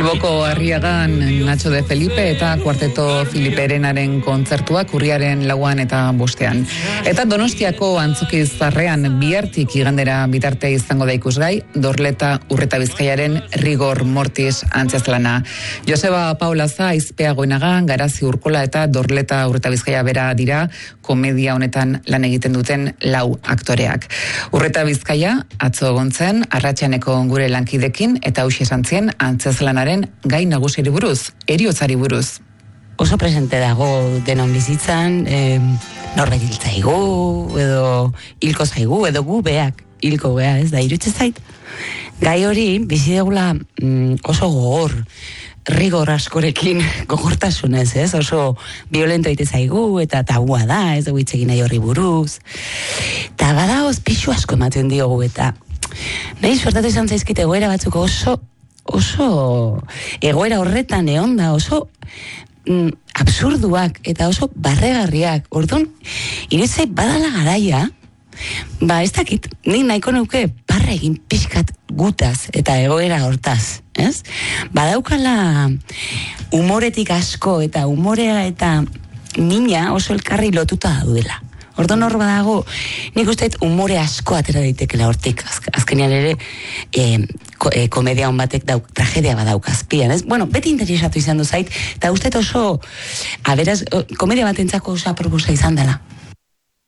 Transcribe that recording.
Bilboko Arriagan Nacho de Felipe eta Kuarteto Filiperenaren kontzertuak urriaren 4 eta 5. Eta Donostiako Antzoki Zarrean bihartik igandera bitarte izango da ikusgai Dorleta Urreta Bizkaiaren Rigor Mortis antzezlana. Joseba Paulaza, Aizpea Goinaga, Garazi Urkola eta Dorleta Urreta Bizkaia bera dira komedia honetan lan egiten duten 4 aktoreak. Urreta Bizkaia atzo egontzen Arratsaneko gure lankidekin eta hauxe esan zien antzezlanaren gai nagusiri buruz, heriotzari buruz. Oso presente dago denon bizitzan, norbait hil zaigu, edo hilko zaigu, edo gu beak hilko gea, ez da, irutze zait. Gai hori bizi degula oso gogor, rigor askorekin gogortasunez, ez? Oso violento ite zaigu eta tabua da, ez dugu hitz egin nahi horri buruz. Eta badagoz pixu asko ematen diogu eta nahi suertatu izan zaizkite egoera batzuk oso egoera horretan egon da, oso absurduak eta oso barregarriak. Orduan, irutzei badala garaia, ez dakit, nik nahiko nuke barra egin pixkat gutaz eta egoera hortaz, ez? Badaukala umoretik asko eta umorea eta mina oso elkarri lotuta daudela. Orduan hor badago, nik usteet umore asko atera daitekela hortik, azkenean ere komedia hon batek tragedia badauk azpian, ez? Bueno, beti interesatu izan du zait, eta usteet oso, komedia batentzako oso aproposa izan dela.